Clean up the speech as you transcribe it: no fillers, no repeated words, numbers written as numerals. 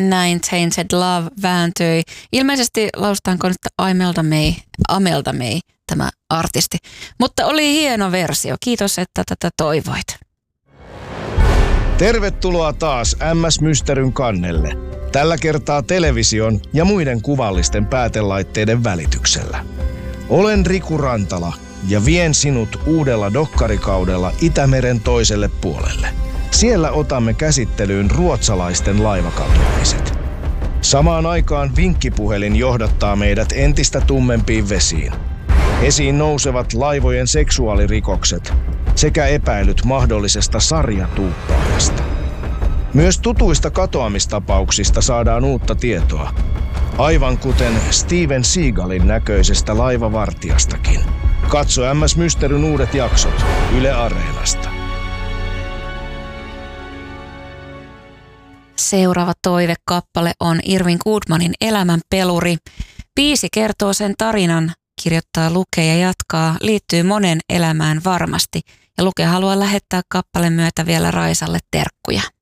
näin Tainted Love vääntyi. Ilmeisesti lausutaanko nyt Amelda May, tämä artisti. Mutta oli hieno versio. Kiitos, että tätä toivoit. Tervetuloa taas MS Mysteryn kannelle. Tällä kertaa television ja muiden kuvallisten päätelaitteiden välityksellä. Olen Riku Rantala ja vien sinut uudella dokkarikaudella Itämeren toiselle puolelle. Siellä otamme käsittelyyn ruotsalaisten laivakatoamiset. Samaan aikaan vinkkipuhelin johdattaa meidät entistä tummempiin vesiin. Esiin nousevat laivojen seksuaalirikokset sekä epäilyt mahdollisesta sarjatuuppaajasta. Myös tutuista katoamistapauksista saadaan uutta tietoa, aivan kuten Steven Seagalin näköisestä laivavartijastakin. Katso MS Mysteryn uudet jaksot Yle Areenasta. Seuraava toivekappale on Irving Goodmanin Elämän peluri. Biisi kertoo sen tarinan, kirjoittaa Luke ja jatkaa, liittyy monen elämään varmasti. Ja Luke haluaa lähettää kappaleen myötä vielä Raisalle terkkuja.